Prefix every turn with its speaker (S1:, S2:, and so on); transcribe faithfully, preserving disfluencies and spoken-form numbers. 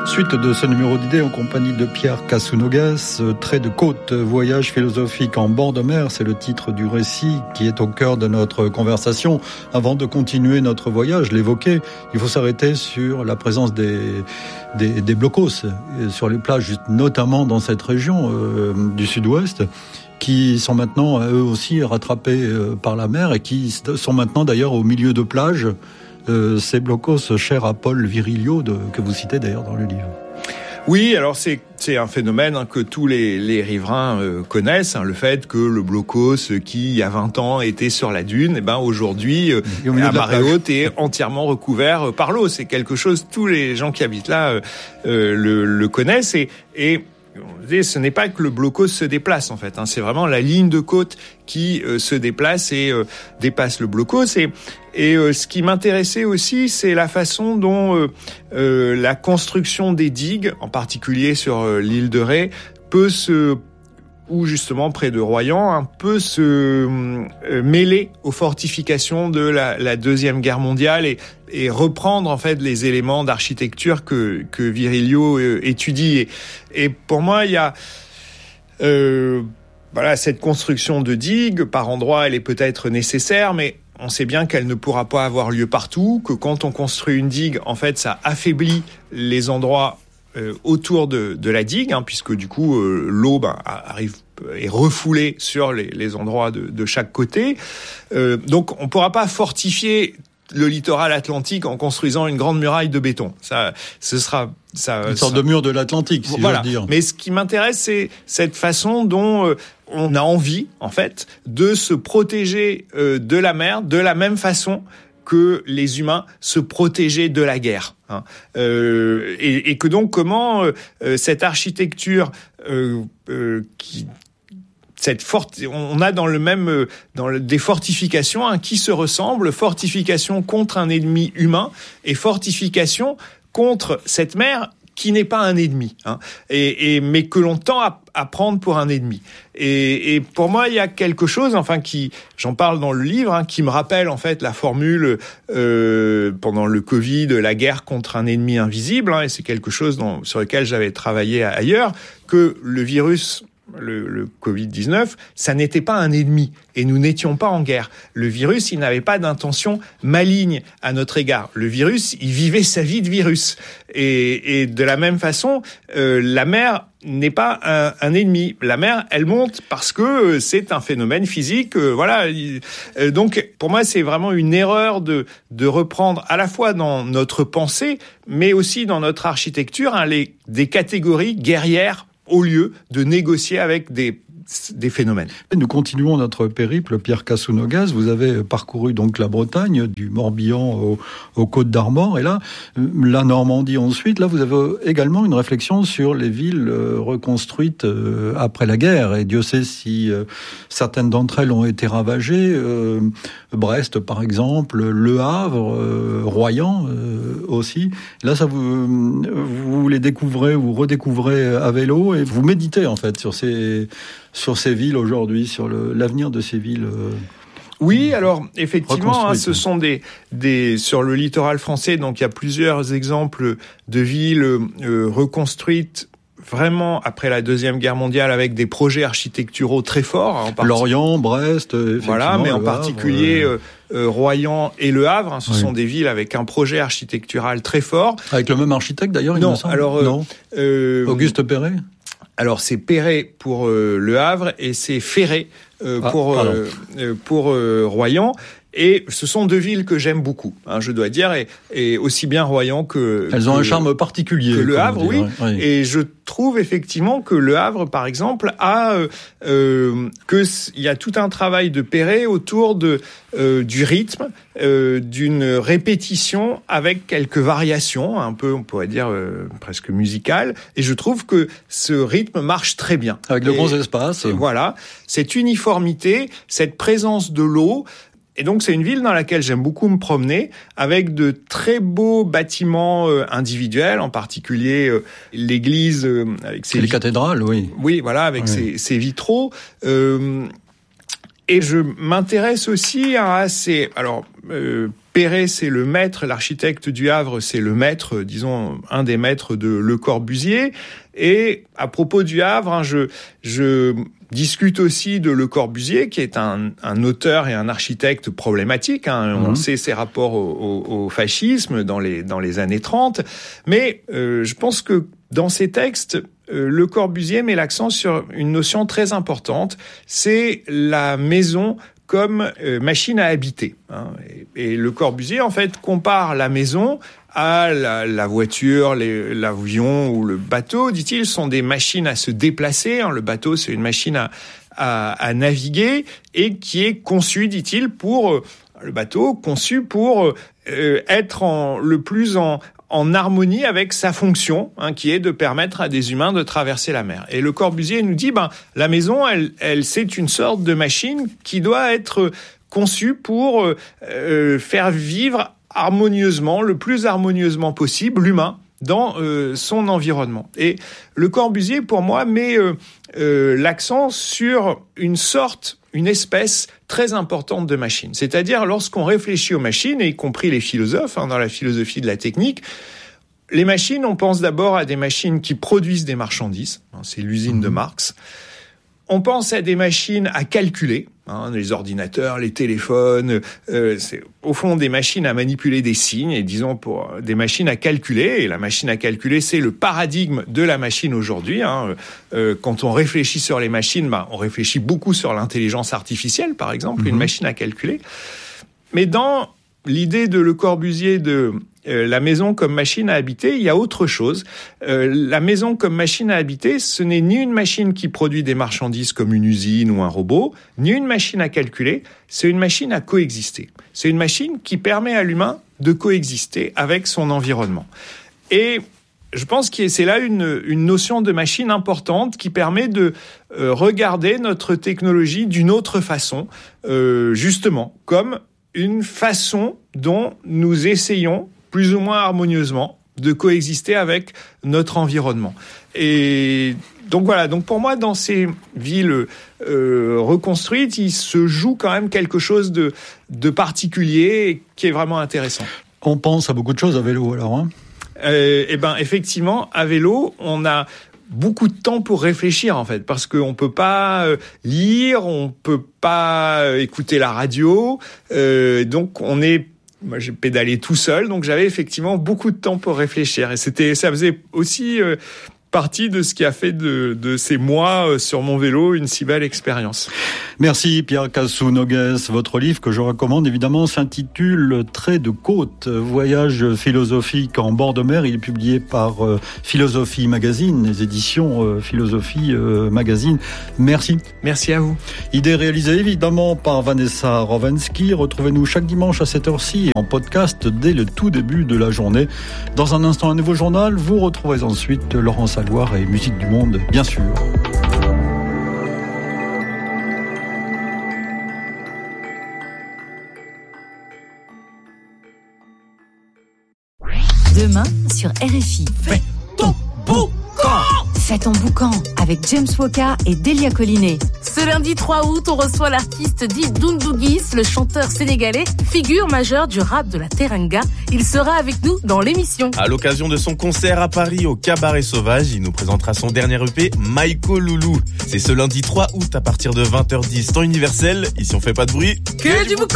S1: Suite de ce numéro d'idées en compagnie de Pierre Kassounogas, Trait de côte, voyage philosophique en bord de mer, c'est le titre du récit qui est au cœur de notre conversation. Avant de continuer notre voyage, l'évoquer, il faut s'arrêter sur la présence des, des, des blocos sur les plages, notamment dans cette région euh, du sud-ouest, qui sont maintenant eux aussi rattrapés euh, par la mer et qui sont maintenant d'ailleurs au milieu de plages. Euh, ces blocos chers à Paul Virilio, de, que vous citez d'ailleurs dans le livre.
S2: Oui, alors c'est c'est un phénomène hein, que tous les les riverains euh, connaissent, hein, le fait que le blocos euh, qui il y a vingt ans était sur la dune, et ben aujourd'hui euh, à marée haute est entièrement recouvert euh, par l'eau. C'est quelque chose, tous les gens qui habitent là euh, euh, le, le connaissent et et ce n'est pas que le blocos se déplace en fait, hein, c'est vraiment la ligne de côte qui euh, se déplace et euh, dépasse le blocos. Et, et euh, ce qui m'intéressait aussi, c'est la façon dont euh, euh, la construction des digues, en particulier sur euh, l'île de Ré, peut se ou justement près de Royan, un peu se euh, mêler aux fortifications de la, la Deuxième Guerre mondiale et, et reprendre en fait les éléments d'architecture que, que Virilio euh, étudie. Et, et pour moi, il y a euh, voilà cette construction de digues. Par endroits, elle est peut-être nécessaire, mais on sait bien qu'elle ne pourra pas avoir lieu partout, que quand on construit une digue, en fait, ça affaiblit les endroits Euh, autour de, de la digue, hein, puisque du coup euh, l'eau ben, arrive est refoulée sur les, les endroits de, de chaque côté. Euh, donc on ne pourra pas fortifier le littoral atlantique en construisant une grande muraille de béton. Ça, ce sera ça.
S1: Une sorte ça... de mur de l'Atlantique, si
S2: voilà.
S1: je veux dire.
S2: Mais ce qui m'intéresse, c'est cette façon dont euh, on a envie, en fait, de se protéger euh, de la mer de la même façon que les humains se protégeaient de la guerre. Hein. Euh, et, et que donc comment euh, cette architecture euh, euh, qui cette forte, on a dans le même dans le, des fortifications hein, qui se ressemblent, fortification contre un ennemi humain et fortification contre cette mer qui n'est pas un ennemi, hein, et, et mais que l'on tend à, à prendre pour un ennemi. Et, et pour moi, il y a quelque chose, enfin, qui, j'en parle dans le livre, hein, qui me rappelle en fait la formule euh, pendant le Covid, la guerre contre un ennemi invisible, hein, et c'est quelque chose dont, sur lequel j'avais travaillé ailleurs, que le virus. Le, le covid dix-neuf, ça n'était pas un ennemi et nous n'étions pas en guerre. Le virus, il n'avait pas d'intention maligne à notre égard. Le virus, il vivait sa vie de virus. Et, et de la même façon, euh, la mer n'est pas un, un ennemi. La mer, elle monte parce que c'est un phénomène physique. Euh, voilà. Euh, donc, pour moi, c'est vraiment une erreur de, de reprendre à la fois dans notre pensée, mais aussi dans notre architecture, hein, les, des catégories guerrières au lieu de négocier avec des des phénomènes.
S1: Nous continuons notre périple, Pierre Kassounogas. Vous avez parcouru donc la Bretagne, du Morbihan au, aux Côtes d'Armor, et là, la Normandie ensuite. Là, vous avez également une réflexion sur les villes reconstruites après la guerre, et Dieu sait si certaines d'entre elles ont été ravagées. Euh, Brest, par exemple, Le Havre, euh, Royan euh, aussi. Là, ça vous, vous les découvrez, vous redécouvrez à vélo, et vous méditez en fait sur ces sur ces villes aujourd'hui, sur le, l'avenir de ces villes. Euh,
S2: oui, alors effectivement, hein, ce sont des des sur le littoral français. Donc il y a plusieurs exemples de villes euh, reconstruites vraiment après la Deuxième Guerre mondiale avec des projets architecturaux très forts. Hein,
S1: Lorient, Brest,
S2: voilà, mais en particulier euh, euh, Royan et Le Havre. Hein, ce oui. sont des villes avec un projet architectural très fort.
S1: Avec le même architecte d'ailleurs, il
S2: non,
S1: me semble.
S2: Alors, euh,
S1: non, euh, Auguste Perret.
S2: Alors c'est Perret pour euh, Le Havre et c'est Ferré euh, ah, pour euh, pour euh, Royan. Et ce sont deux villes que j'aime beaucoup, hein, je dois dire, et, et aussi bien Royan que...
S1: Elles ont
S2: que,
S1: un charme particulier.
S2: Que Le Havre, oui. oui. Et je trouve effectivement que Le Havre, par exemple, a... Euh, euh, que il y a tout un travail de Perret autour de euh, du rythme, euh, d'une répétition avec quelques variations, un peu, on pourrait dire, euh, presque musicales. Et je trouve que ce rythme marche très bien.
S1: Avec de grands espaces.
S2: Voilà. Cette uniformité, cette présence de l'eau... Et donc, c'est une ville dans laquelle j'aime beaucoup me promener, avec de très beaux bâtiments euh, individuels, en particulier euh, l'église euh, avec ses...
S1: Les vit... cathédrales, oui.
S2: Oui, voilà, avec oui. ses, ses vitraux. Euh, et je m'intéresse aussi à ces... Alors, euh, Perret, c'est le maître, l'architecte du Havre, c'est le maître, disons, un des maîtres de Le Corbusier. Et à propos du Havre, hein, je, je discute aussi de Le Corbusier, qui est un, un auteur et un architecte problématique. Hein. Mmh. On sait ses rapports au, au, au fascisme dans les, dans les années trente. Mais euh, je pense que dans ses textes, euh, Le Corbusier met l'accent sur une notion très importante, c'est la maison comme euh, machine à habiter. Hein. Et, et Le Corbusier, en fait, compare la maison à la, la voiture, les, l'avion ou le bateau. Dit-il, sont des machines à se déplacer. Hein. Le bateau, c'est une machine à, à, à naviguer et qui est conçue, dit-il, pour euh, le bateau conçu pour euh, être en, le plus en en harmonie avec sa fonction, hein, qui est de permettre à des humains de traverser la mer. Et Le Corbusier nous dit, ben, la maison, elle, elle, c'est une sorte de machine qui doit être conçue pour euh, faire vivre harmonieusement, le plus harmonieusement possible, l'humain dans euh, son environnement. Et Le Corbusier, pour moi, met euh, euh, l'accent sur une sorte, une espèce très importante de machine. C'est-à-dire, lorsqu'on réfléchit aux machines, et y compris les philosophes, hein, dans la philosophie de la technique, les machines, on pense d'abord à des machines qui produisent des marchandises. Hein, c'est l'usine mmh. de Marx. On pense à des machines à calculer, hein, les ordinateurs, les téléphones, euh, c'est au fond des machines à manipuler des signes, et disons pour des machines à calculer. Et la machine à calculer, c'est le paradigme de la machine aujourd'hui. Hein. Euh, quand on réfléchit sur les machines, ben, on réfléchit beaucoup sur l'intelligence artificielle, par exemple, mmh. une machine à calculer. Mais dans l'idée de Le Corbusier de Euh, la maison comme machine à habiter, il y a autre chose. Euh, la maison comme machine à habiter, ce n'est ni une machine qui produit des marchandises comme une usine ou un robot, ni une machine à calculer, c'est une machine à coexister. C'est une machine qui permet à l'humain de coexister avec son environnement. Et je pense que c'est là une, une notion de machine importante qui permet de euh, regarder notre technologie d'une autre façon, euh, justement, comme une façon dont nous essayons plus ou moins harmonieusement, de coexister avec notre environnement. Et donc voilà, donc pour moi, dans ces villes euh, reconstruites, il se joue quand même quelque chose de, de particulier et qui est vraiment intéressant.
S1: On pense à beaucoup de choses à vélo alors, hein
S2: euh, Eh ben, effectivement, à vélo, on a beaucoup de temps pour réfléchir en fait, parce qu'on peut pas euh, lire, on peut pas euh, écouter la radio, euh, donc on est Moi, j'ai pédalé tout seul, donc j'avais effectivement beaucoup de temps pour réfléchir. Et c'était, ça faisait aussi euh, partie de ce qui a fait de, de ces mois euh, sur mon vélo une si belle expérience.
S1: Merci Pierre Cassou-Noguès. Votre livre que je recommande évidemment s'intitule Traits de côte, voyage philosophique en bord de mer. Il est publié par euh, Philosophie Magazine, les éditions euh, Philosophie euh, Magazine. Merci.
S2: Merci à vous.
S1: Idée réalisée évidemment par Vanessa Rovensky. Retrouvez-nous chaque dimanche à cette heure-ci en podcast dès le tout début de la journée. Dans un instant, un nouveau journal. Vous retrouverez ensuite Laurence Alloire et Musique du Monde, bien sûr.
S3: Demain sur R F I.
S4: Fais ton boucan.
S3: Fais ton boucan avec James Woka et Delia Collinet.
S5: Ce lundi trois août, on reçoit l'artiste dit Doundouguis, le chanteur sénégalais, figure majeure du rap de la Teranga. Il sera avec nous dans l'émission.
S4: À l'occasion de son concert à Paris au Cabaret Sauvage, il nous présentera son dernier E P, Maïko Loulou. C'est ce lundi trois août à partir de vingt heures dix, temps universel. Ici on fait pas de bruit.
S5: Que du boucan.